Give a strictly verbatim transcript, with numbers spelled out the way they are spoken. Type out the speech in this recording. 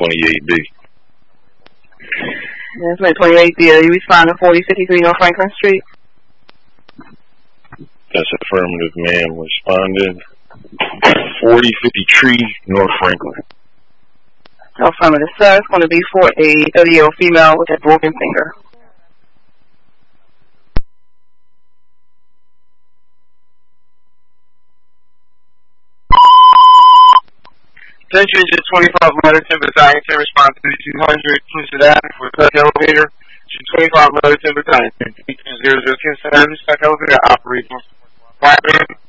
twenty-eight B. That's my twenty-eight B. You respond to forty fifty-three North Franklin Street? That's affirmative, ma'am. Responded. forty fifty-three North Franklin. Affirmative, sir. It's going to be for a thirty-year-old female with a broken finger. Century just twenty-five Medicine Battalion, ten response to thirty-two hundred, Plucid Avenue for Tuck Elevator. twenty-five Medicine Battalion, two zero zero two seven, Tuck Elevator operating. Fire